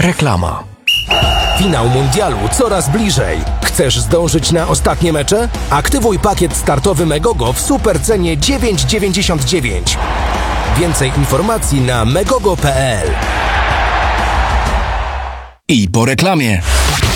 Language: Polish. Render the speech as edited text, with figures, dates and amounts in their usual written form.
Reklama. Finał mundialu coraz bliżej. Chcesz zdążyć na ostatnie mecze? Aktywuj pakiet startowy Megogo w supercenie 9,99. Więcej informacji na megogo.pl. I po reklamie.